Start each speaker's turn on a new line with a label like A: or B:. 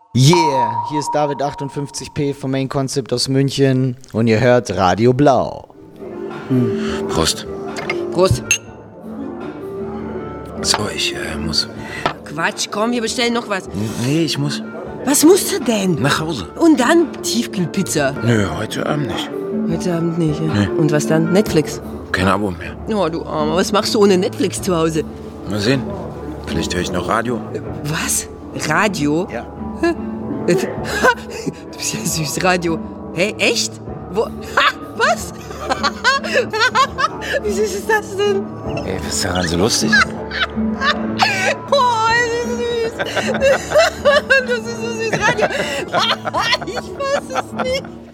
A: Yeah, hier ist David 58P vom Main Concept aus München und ihr hört Radio Blau.
B: Prost.
C: Prost.
B: So, ich muss.
C: Quatsch, komm, wir bestellen noch was.
B: Nee, ich muss
C: Was musst du denn?
B: nach Hause.
C: Und dann Tiefkühlpizza.
B: Nö, heute Abend nicht.
C: Heute Abend nicht, ja?
B: Nee.
C: Und was dann? Netflix?
B: Kein Abo mehr.
C: Oh, du Armer, was machst du ohne Netflix zu Hause?
B: Mal sehen. Vielleicht höre ich noch Radio.
C: Was? Radio?
A: Ja.
C: Du bist ja süß, Radio. Hä, echt? Wo? Ha, was? Wie süß ist das denn?
B: Ey, was ist daran so lustig?
C: Oh, das ist süß. Das ist so süß, Radio. Ich fass es nicht.